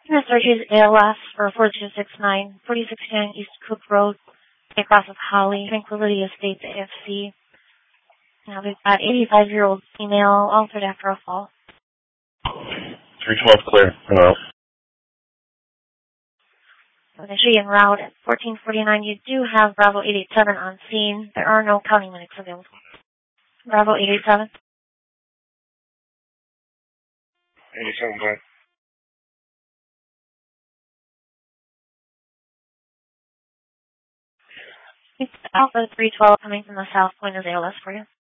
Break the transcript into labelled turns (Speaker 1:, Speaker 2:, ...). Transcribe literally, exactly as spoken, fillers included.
Speaker 1: This search is A L S for four two six nine, forty sixty-nine East Cook Road, across of Holly, Tranquility Estates, A F C. Now we've got eighty-five-year-old female, altered after a fall.
Speaker 2: three twelve clear. Hello.
Speaker 1: So they show you en route at fourteen forty-nine. You do have Bravo eight eight seven on scene. There are no county medics available. Bravo eight eight seven.
Speaker 2: eighty-seven, go ahead.
Speaker 1: It's Alpha three twelve coming from the south point of A L S for you.